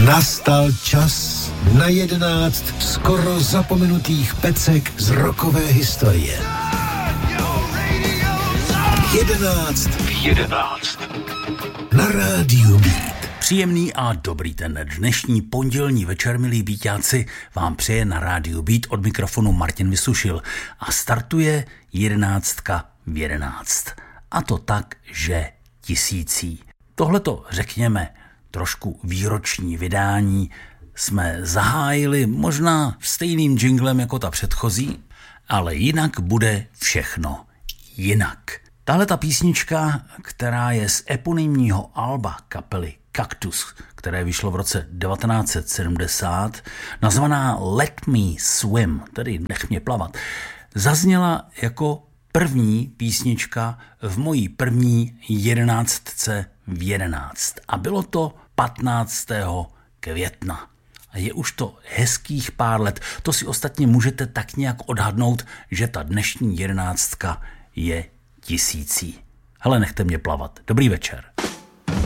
Nastal čas na 11 skoro zapomenutých pecek z rockové historie. 11 v 11 na rádiu Beat. Příjemný a dobrý ten dnešní pondělní večer, milí Beatáci, vám přeje na rádiu Beat od mikrofonu Martin Vysušil a startuje 11 v 11. A to tak, že tisící. Tohleto, řekněme, trošku výroční vydání jsme zahájili možná stejným jinglem jako ta předchozí, ale jinak bude všechno jinak. Tahle ta písnička, která je z eponymního alba kapely Cactus, které vyšlo v roce 1970, nazvaná Let Me Swim, tedy Nech mě plavat, zazněla jako první písnička v mojí první 11 v 11. A bylo to 15. května. A je už to hezkých pár let. To si ostatně můžete tak nějak odhadnout, že ta dnešní 11 je tisící. Hele, nechte mě plavat. Dobrý večer.